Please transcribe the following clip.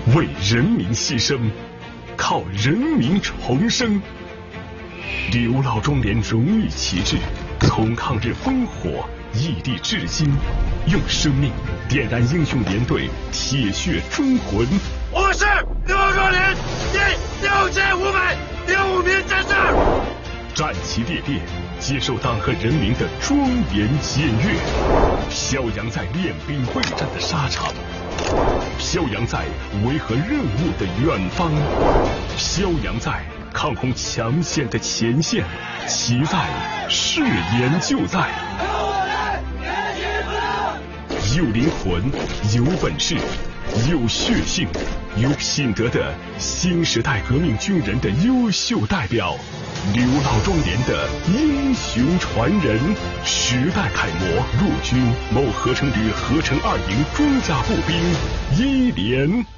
为人民牺牲，靠人民重生。刘老庄连荣誉旗帜，从抗日烽火屹立至今，用生命点燃英雄连队铁血忠魂。 我是刘老庄连第6565名战士， 战旗猎猎，接受党和人民的庄严检阅，飘扬在练兵备战的沙场，飘扬在维和任务的远方，飘扬在抗洪抢险的前线，其在，誓言就在。有灵魂，有本事，有血性，有品德的新时代革命军人的优秀代表，刘老庄连的英雄传人，时代楷模，陆军某合成旅合成2营装甲步兵1连。